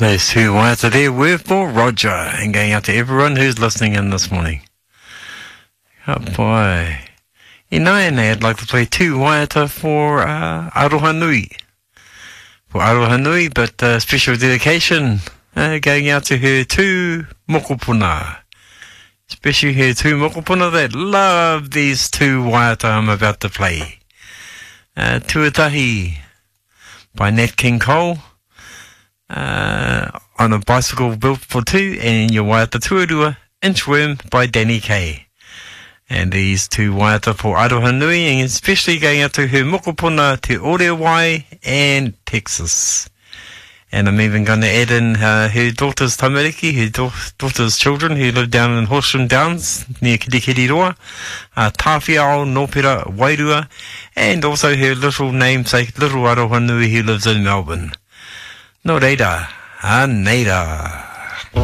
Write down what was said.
Those two waiata there were for Roger, and going out to everyone who's listening in this morning. Oh boy. Inaene, I'd like to play two waiata for Aroha Nui. For Aroha Nui, but special dedication going out to her two mokopuna. Especially her two mokopuna that love these two waiata I'm about to play. Tuatahi by Nat King Cole. On a bicycle built for two, and your waiata tuarua, Inchworm by Danny Kay. And these two waiata for Aroha Nui, and especially going out to her mokopuna te Orewai and Texas. And I'm even going to add in her daughter's tamariki, her daughter's children who live down in Horsham Downs near Kirikiriroa, Tawhiao, Nopera, Wairua, and also her little namesake, little Aroha Nui who lives in Melbourne. No reira, a neira.